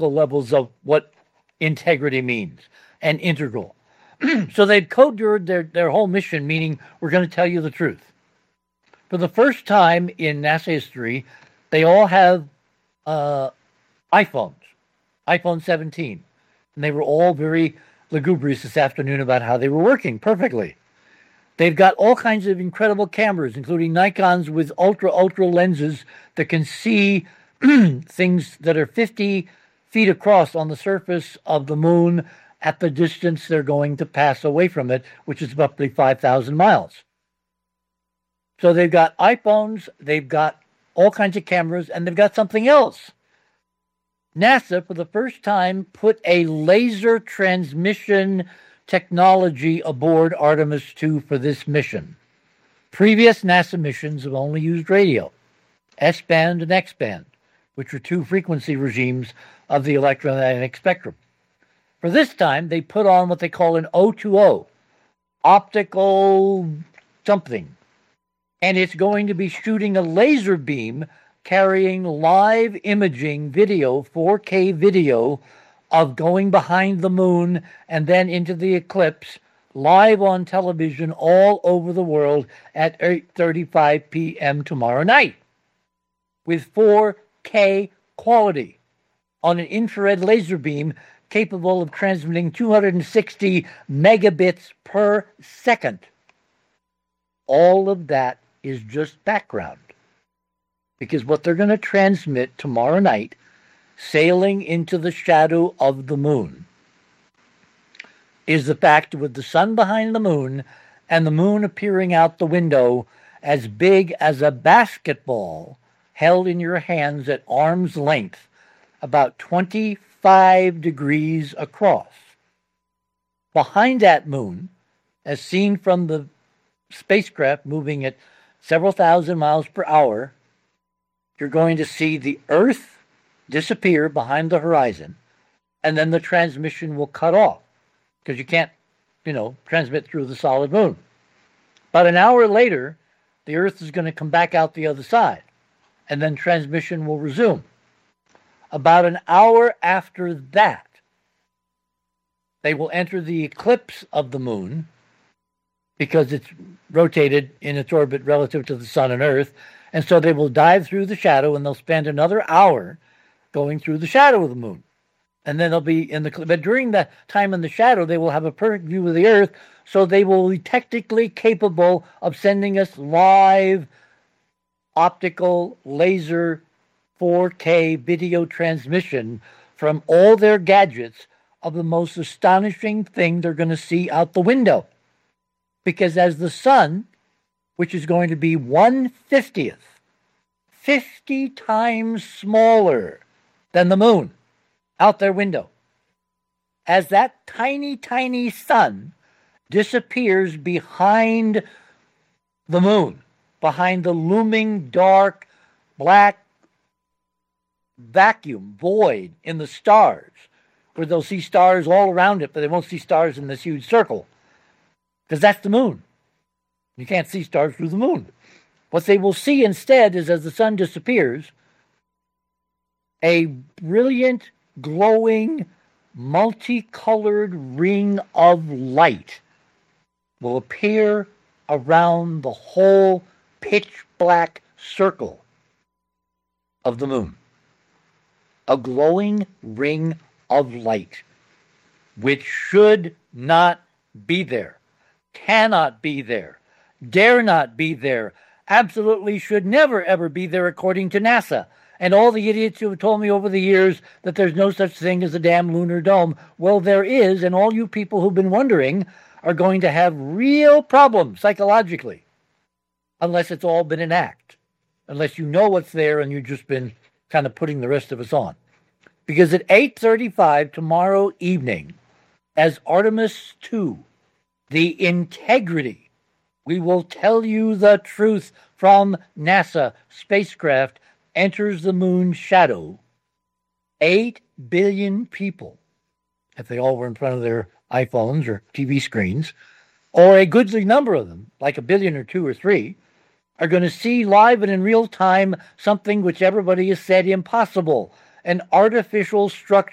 theoretical levels of what integrity means and integral. So they've coded their whole mission, meaning we're going to tell you the truth. For the first time in NASA history, they all have iPhones, iPhone 17. And they were all very lugubrious this afternoon about how they were working perfectly. They've got all kinds of incredible cameras, including Nikons with ultra lenses that can see things that are 50 feet across on the surface of the moon at the distance they're going to pass away from it, which is roughly 5,000 miles. So they've got iPhones, they've got all kinds of cameras, and they've got something else. NASA, for the first time, put a laser transmission technology aboard Artemis 2 for this mission. Previous NASA missions have only used radio, S-band and X-band, which are two frequency regimes of the electromagnetic spectrum. For this time, they put on what they call an O2O, optical something, and it's going to be shooting a laser beam carrying live imaging video, 4K video, of going behind the moon and then into the eclipse, live on television all over the world at 8:35 p.m. tomorrow night, with 4K quality on an infrared laser beam capable of transmitting 260 megabits per second. All of that is just background, because what they're going to transmit tomorrow night, sailing into the shadow of the moon, is the fact with the sun behind the moon and the moon appearing out the window as big as a basketball held in your hands at arm's length, about 25 degrees across. Behind that moon, as seen from the spacecraft moving at several thousand miles per hour, you're going to see the Earth disappear behind the horizon, and then the transmission will cut off, because you can't, transmit through the solid moon. About an hour later, the Earth is going to come back out the other side, and then transmission will resume. About an hour after that, they will enter the eclipse of the moon, because it's rotated in its orbit relative to the sun and Earth, and so they will dive through the shadow, and they'll spend another hour going through the shadow of the moon. And then they'll be in the... But during that time in the shadow, they will have a perfect view of the Earth, so they will be technically capable of sending us live optical laser 4K video transmission from all their gadgets of the most astonishing thing they're going to see out the window. Because as the sun, which is going to be 1/50th, 50 times smaller than the moon, out their window, as that tiny, tiny sun disappears behind the moon, behind the looming dark black vacuum void in the stars, where they'll see stars all around it, but they won't see stars in this huge circle, because that's the moon. You can't see stars through the moon. What they will see instead is, as the sun disappears, a brilliant, glowing, multicolored ring of light will appear around the whole pitch black circle of the moon. A glowing ring of light, which should not be there, cannot be there, dare not be there, absolutely should never ever be there according to NASA. And all the idiots who have told me over the years that there's no such thing as a damn lunar dome. Well, there is, and all you people who've been wondering are going to have real problems psychologically, unless it's all been an act, unless you know what's there and you've just been kind of putting the rest of us on. Because at 8:35 tomorrow evening, as Artemis 2, the integrity, we will tell you the truth from NASA spacecraft, enters the moon's shadow, 8 billion people, if they all were in front of their iPhones or TV screens, or a goodly number of them, like 1 billion or 2 or 3, are going to see live and in real time something which everybody has said impossible, an artificial structure